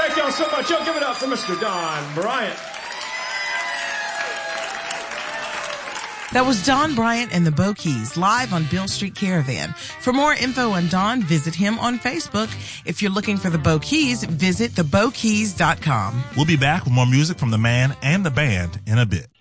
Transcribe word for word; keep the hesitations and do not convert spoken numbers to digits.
Thank y'all so much. Y'all give it up for Mister Don Bryant. That was Don Bryant and the Bokeys live on Beale Street Caravan. For more info on Don, visit him on Facebook. If you're looking for the Bokeys, visit the bokeys dot com. We'll be back with more music from the man and the band in a bit.